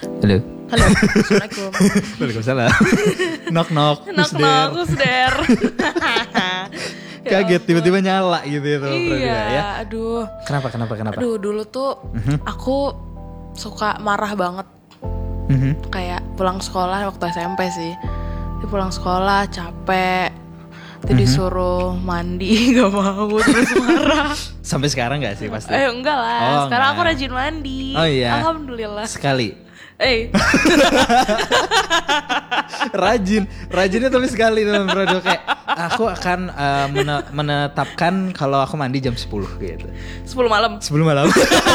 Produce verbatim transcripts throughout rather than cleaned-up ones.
Halo. Halo. Assalamualaikum. Waalaikumsalam. Knock knock. Knock knock, who's there? Kaget tiba-tiba nyala gitu ya tuh. Iya, ya. aduh. Kenapa kenapa kenapa? Aduh, dulu tuh Mhm. aku suka marah banget. Mhm. Kayak pulang sekolah waktu S M P sih. Di pulang sekolah capek. Terus Mhm. disuruh mandi, gak mau, terus marah. Sampai sekarang gak sih pasti? Eh enggak lah, Oh, sekarang enggak. aku rajin mandi. Oh iya. Alhamdulillah. Sekali. Eh, Rajin, rajinnya tapi sekali teman bro. Kayak aku akan uh, mene- menetapkan kalau aku mandi jam sepuluh gitu. sepuluh malam. Sebelum malam.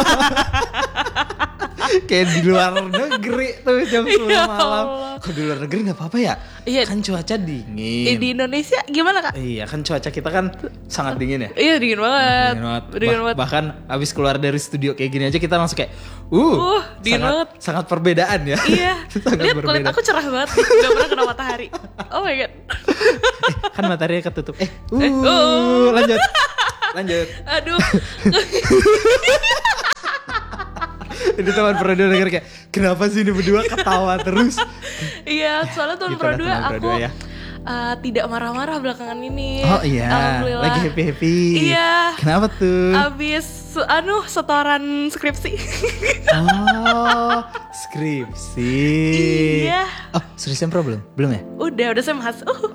Kayak di luar negeri tuh jam sepuluh Ya malam. Allah. Kok di luar negeri gak apa-apa ya? Iya. Kan cuaca dingin. Eh, di Indonesia gimana kak? Iya kan cuaca kita kan sangat dingin ya. Iya dingin banget. Dingin banget. Dingin Bah- banget. Bahkan abis keluar dari studio kayak gini aja kita langsung kayak uh, Uh, dingin sangat, banget. sangat perbedaan ya. Iya. Sangat Lihat kulit berbeda. aku cerah banget. Gak pernah kena matahari. Oh my god. Eh, kan mataharinya ketutup. Eh, uh, Eh, uh. lanjut. Lanjut. Aduh. Ini teman Prodo denger kayak kenapa sih ini berdua ketawa terus? Iya, soalnya tahun Gitu Pro lah, dua teman Pro aku dua ya. uh, tidak marah-marah belakangan ini. Oh iya, Alhamdulillah. lagi happy-happy. Iya. Kenapa tuh? Abis su- anu setoran skripsi. Oh, skripsi. Iya. Oh, skripsi pro belum? Belum ya? Udah, udah saya mas. Uh.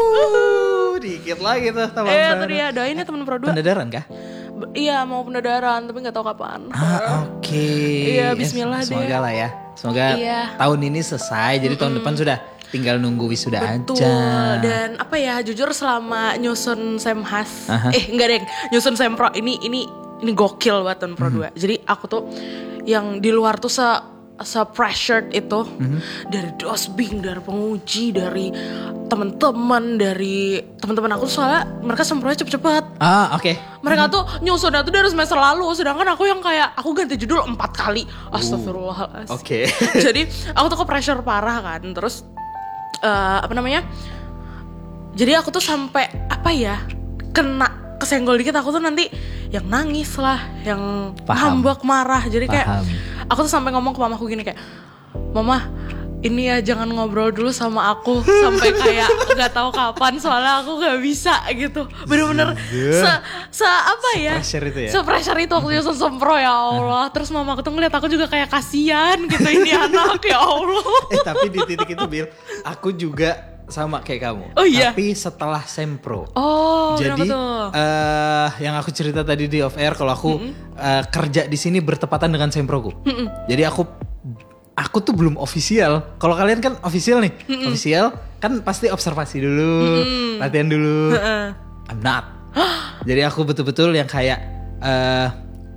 Oh, dikit lagi tuh teman Eh, Pro. tadi ya doain ya teman Pro dua. Pendadaran kah? B- Iya, mau pendadaran tapi nggak tahu kapan. Ah, oke. Iya, Ya, bismillah deh. Semoga lah ya. Semoga Iya. tahun ini selesai. Jadi tahun depan sudah tinggal nunggu wisuda Betul. aja. Dan apa ya, jujur selama nyusun Semhas, Aha. eh enggak deh, nyusun Sempro ini ini ini gokil buat tahun Pro dua. Jadi aku tuh yang di luar tuh se se pressured itu dari dosbing, dari penguji, dari teman-teman, dari teman-teman aku tuh soalnya mereka sempronya cepet-cepet. Ah, oke. Mereka tuh nyusunnya tuh dari semester lalu, sedangkan aku yang kayak aku ganti judul empat kali. Astagfirullahaladzim. Oke. Jadi aku tuh ke pressure parah kan. Terus eh, apa namanya? Jadi aku tuh sampai apa ya? Kena kesenggol dikit aku tuh nanti yang nangis lah, yang Paham. ngambek marah. Jadi kayak Paham. aku tuh sampai ngomong ke mamaku gini kayak, "Mama, ini ya jangan ngobrol dulu sama aku sampai kayak nggak tahu kapan soalnya aku nggak bisa gitu." Bener-bener se, se apa ya? Se-pressure itu ya? Se-pressure itu waktu nyusun sempro ya Allah. Terus mamaku tuh ngeliat aku juga kayak kasihan gitu, ini anak ya Allah. Eh tapi di titik itu Bil, aku juga sama kayak kamu. Oh, iya? Tapi setelah sempro. Oh, Jadi kenapa tuh? eh yang aku cerita tadi di off air kalau aku eh, kerja di sini bertepatan dengan semproku. Jadi aku aku tuh belum official. Kalau kalian kan official nih. Official kan pasti observasi dulu, latihan dulu. I'm not. Jadi aku betul-betul yang kayak eh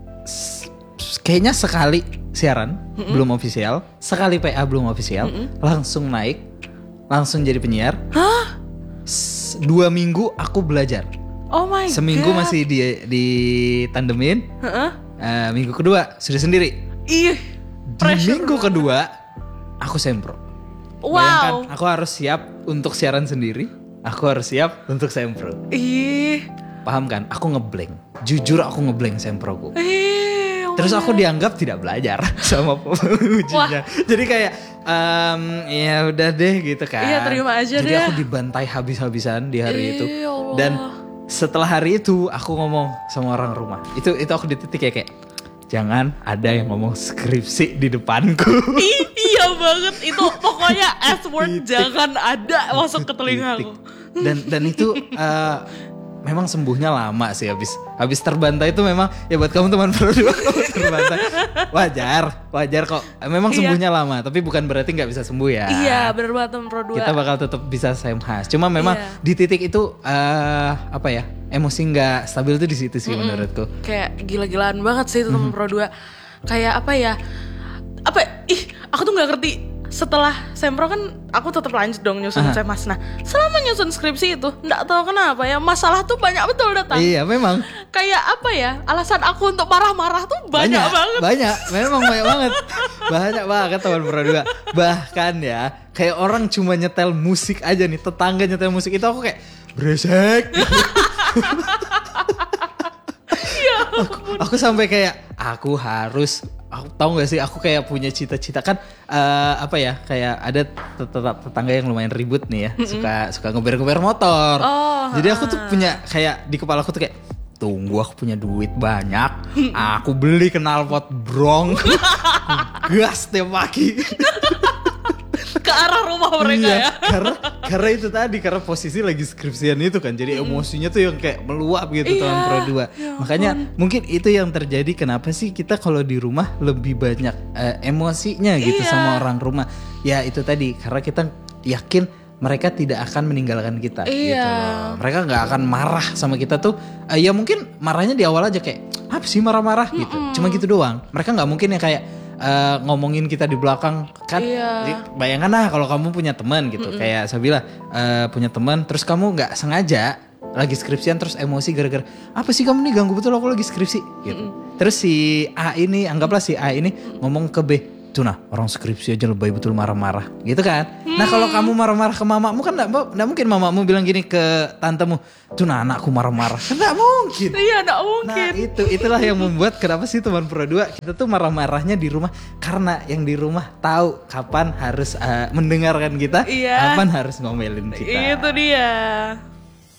s- kayaknya sekali siaran belum official, sekali P A belum official, langsung naik, langsung jadi penyiar. Hah? S- Dua minggu aku belajar. Oh my Seminggu god. masih di di tandemin. Heeh. Eh, minggu kedua sudah sendiri. Ih. Di Pressure minggu banget. kedua aku sempro. Wow. Bayangkan, aku harus siap untuk siaran sendiri. Aku harus siap untuk sempro. Ih. Paham kan? Aku ngeblank. Jujur aku ngeblank semproku. Ih. oh Terus my aku God. dianggap tidak belajar sama pengujinya. Jadi kayak em, ya udah deh gitu kan. Iya, terima aja Jadi deh. aku dibantai habis-habisan di hari Ih, itu. ya Allah. Dan setelah hari itu aku ngomong sama orang rumah. Itu itu aku di titik ya kayak jangan ada yang ngomong skripsi di depanku. Ih, iya banget itu pokoknya S word Titik. jangan ada masuk ke telinga Titik. aku. Dan dan itu eh, memang sembuhnya lama sih habis habis terbantai itu memang ya buat kamu teman berdua kamu terbantai wajar wajar kok memang Iya. sembuhnya lama tapi bukan berarti nggak bisa sembuh ya. Iya, bener banget temen Pro dua. Kita bakal tetap bisa semhas. Cuma memang Iya. di titik itu eh, apa ya emosi nggak stabil tuh di situ sih menurutku. Kayak gila-gilaan banget sih itu temen Pro dua. Kayak apa ya? Apa ih, aku tuh nggak ngerti. Setelah sempro kan aku tetap lanjut dong nyusun Aha. semas. Nah, selama nyusun skripsi itu nggak tahu kenapa ya masalah tuh banyak betul datang. Iya memang Kayak apa ya? Alasan aku untuk marah-marah tuh banyak, banget. banyak memang banyak banget banyak banget teman berdua. Bahkan ya kayak orang cuma nyetel musik aja nih tetangga nyetel musik itu aku kayak beresek. aku, aku sampai kayak aku harus aku tahu nggak sih, aku kayak punya cita-cita kan uh, apa ya, kayak ada tet- tetangga yang lumayan ribut nih ya, mm-hmm. suka suka ngeber-ngeber motor. Oh, jadi aku tuh punya kayak di kepala aku tuh kayak, tunggu aku punya duit banyak, aku beli knalpot brong, gas tiap pagi. Ke arah rumah mereka iya, ya. Karena karena itu tadi, karena posisi lagi skripsian itu kan, jadi mm. emosinya tuh yang kayak meluap gitu iya, tahun Pro dua. Ya, makanya kan. Mungkin itu yang terjadi kenapa sih kita kalau di rumah lebih banyak uh, emosinya gitu iya. sama orang rumah. Ya itu tadi, karena kita yakin mereka tidak akan meninggalkan kita iya. gitu loh. Mereka nggak akan marah sama kita tuh. Uh, ya mungkin marahnya di awal aja kayak, apa sih marah-marah gitu. Mm-mm. Cuma gitu doang. Mereka nggak mungkin yang kayak Uh, ngomongin kita di belakang kan. Iya. Bayangkan lah kalau kamu punya teman gitu. Mm-mm. Kayak Sabila uh, punya teman, terus kamu nggak sengaja lagi skripsian terus emosi gara-gara, apa sih kamu nih ganggu betul aku lagi skripsi gitu. Mm-mm. Terus si A ini, anggaplah si A ini Mm-mm. ngomong ke B, tuh nah orang skripsi aja lebay betul marah-marah gitu kan. Hmm. Nah kalau kamu marah-marah ke mamamu kan gak, gak mungkin mamamu bilang gini ke tantemu, tuh nah anakku marah-marah, kan gak mungkin. Iya gak mungkin. Nah itu, itulah yang membuat kenapa sih teman Pro dua kita tuh marah-marahnya di rumah, karena yang di rumah tahu kapan harus uh, mendengarkan kita, iya. kapan harus ngomelin kita. Itu dia.